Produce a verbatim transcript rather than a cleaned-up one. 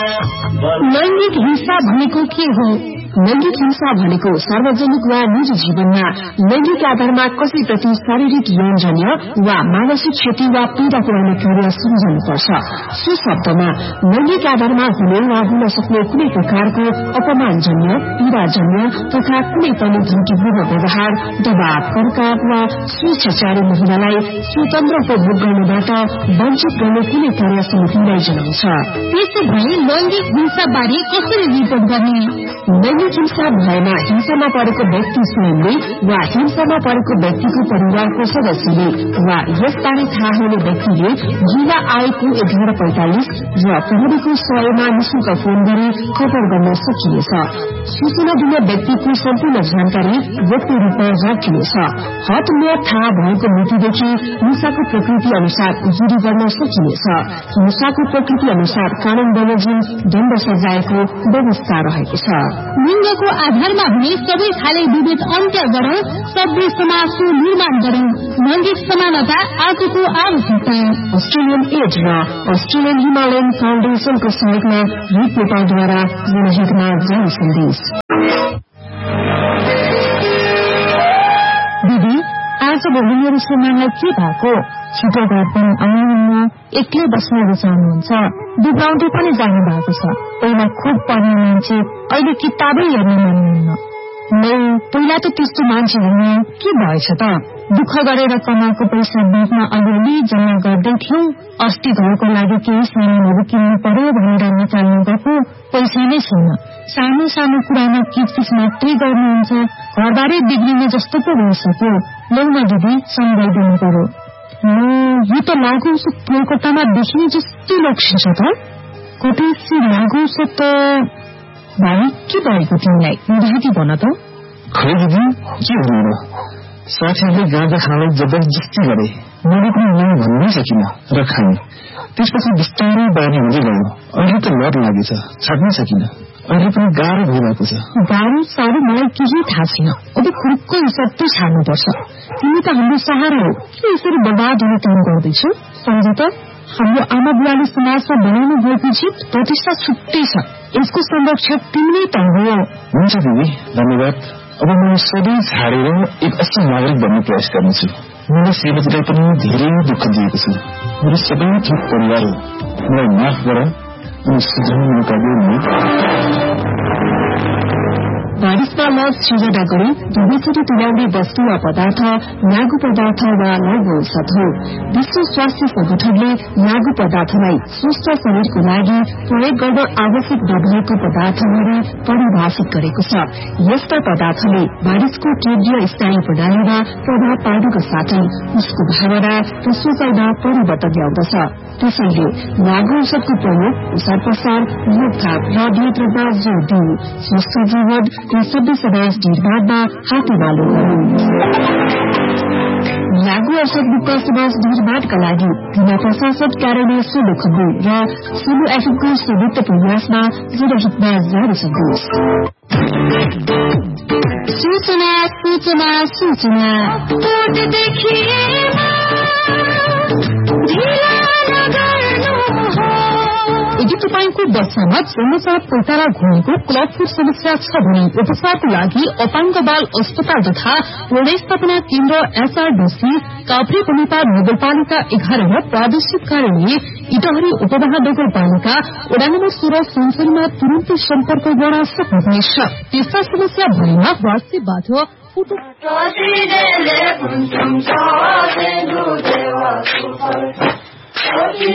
लैंगिक हिंसा भनेको के हो? लैंगिक हिंसा भनेको सार्वजनिक वा निजी जीवनमा लैंगिक आधारमा कसैप्रति शारीरिक यौनजन्य वा मानसिक क्षति वा पीड़ा पुर्याउने कार्य सम्झनुपर्छ। सो शब्दमा लैंगिक आधारमा हुने वा हुन सक्ने कुनै प्रकारको अपमानजन्य, पीड़ाजन्य तथा कुनै पनि धम्कीपूर्ण व्यवहार, दबाव, कर्काव वा स्वेच्छाचारी महिलालाई स्वतन्त्र उपभोग गर्नबाट वञ्चित गर्ने कुनै कार्य समितिलाई जनाउँछ। त्यसो भए लैंगिक हिंसा बारे कसरी रिपोर्ट गर्ने? लैंगिक हिंसा भएमा हिंसामा परेको व्यक्ति स्वयंले वा हिंसामा परेको व्यक्तिको परिवारको सदस्यले वा यसबारे थाहा हुने व्यक्तिले जिल्ला आएको एघार पैंतालिस र प्रहरीको सयमा निशुल्क फोन गरी खबर गर्न सकिनेछ। सूचना दिने व्यक्तिको सम्पूर्ण जानकारी व्यक्ति रूपमा राखिनेछ। हद म्याद थाहा भएको मितिदेखि हिंसाको प्रकृति अनुसार जुरी गर्न सकिनेछ। हिंसाको प्रकृति अनुसार कानून बमोजिम दण्ड सजायको व्यवस्था रहेको छ। लिंगको आधारमा हुने सबै खाले विभेद अन्त्य गरौं, सभ्य समाजको निर्माण गरौं। लैंगिक समानता आजको आवश्यकता। अस्ट्रेलियन एड र अस्ट्रेलियन हिमालयन फाउन्डेशनको सहयोगमा हित नेपालद्वारा जनहितमा जारी सन्देश। दिदी, आज भोलि मेरो श्रीमानलाई के भएको? छिटो घर पनि आउनुहुन्न, एक्लै बस्न रुचाउनुहुन्छ, बिग्राउँदै पनि जानु भएको छ। पहिला खुब पढ्ने मान्छे, अहिले किताबै हेर्न मान्नुहुन्न। नै पहिला त त्यस्तो मान्छे होइन, के भएछ त? दुःख गरेर कमाएको पैसा बिचमा अलिअलि जम्मा गर्दै थियौं। अस्ति घरको लागि केही सामानहरू किन्नु पर्यो भनेर निकाल्नु गएको, पैसा नै छैन। सानो सानो कुरामा किचकिच मात्रै गर्नुहुन्छ, घरबारै बिग्रिने जस्तो पो भइसक्यो। लौ न दिदी, सम्झाइदिनु पर्यो। यो त लागु औषध कोलकातामा देखिने जस्तो लक्षण छ त। कतै लागु औषध त भाइ के भएको तिमीलाई? राति भन त। खै दिदी, के हुनु र? साथीहरूले गाँजा खानलाई जबरजस्ती गरे। मैले पनि नै भन्नै सकिनँ र खाएँ। त्यसपछि बिस्तारै बानी हुँदै गयो। अहिले त लत लागेछ, छाड्नै सकिनँ। अहिले पनि गाह्रो भइरहेको छ। गाह्रो साह्रो मलाई केही थाहा छैन। अब खुर्को सबै छाड्नुपर्छ। तिमी त हाम्रो सहारा हो, के यसरी बर्बाद हुने काम गर्दैछौ? सम्झ त, हाम्रो आमा बुवाले समाजमा बनाउनु गएपछि प्रतिष्ठा छुट्टै छ। यसको संरक्षक तिमी नै त हो। हुन्छ दिदी, धन्यवाद। अब म सबै छाडेर एक असल नागरिक बन्ने प्रयास गर्नेछु। मेरो श्रीमतीलाई पनि धेरै दुःख दिएको छु। मेरो सबै थोक परिवार हो, मलाई माफ गर अनि सुझाउने मौका दिनु। बारिशमा लज सृजना गरी दुवैचोटि तुल्याउने वस्तु वा पदार्थ लागू पदार्थ वा लागू औषध हो। विश्व स्वास्थ्य संगठनले लागू पदार्थलाई स्वस्थ शरीरको लागि प्रयोग गर्न आवश्यक दबाईको पदार्थहरू परिभाषित गरेको छ। यस्ता पदार्थले मानिसको केन्द्रीय स्नायु प्रणालीमा प्रभाव पार्नुको साथै उसको भावना र सोचाइमा परिवर्तन ल्याउँदछ। त्यसैले लागू औषधको प्रयोग, प्रसार प्रसार, रोकथाम र नियन्त्रणमा जोड़ दिनु स्वस्थ जीवन र सभ्य समाज निर्माणमा हातेमालो गरौं। लागू औषध मुक्त समाज निर्माणका लागि जिल्ला प्रशासन कार्यालय सोलु खम्बु र सोलु एफएमको संयुक्त प्रयासमा जनहितमा जारी सन्देश। सूचना सूचना सूचना यदि तपाईँको बच्चामा जन्मजात पोटारा घुमेको क्लबफुट समस्या छ भने उपचारको लागि अपाङ्ग बाल अस्पताल तथा व्यवस्थापना केन्द्र एसआरडीसी काभ्रे बनेपा नगरपालिका एघार र प्रादेशिक कार्यालय इटहरी उपमहा नगरपालिका वडा नम्बर सोह्र सुनसरीमा तुरन्तै सम्पर्क गर्न सक्नुहुनेछ। त्यस्ता समस्या भएमा वाट्सएपबाट फोटो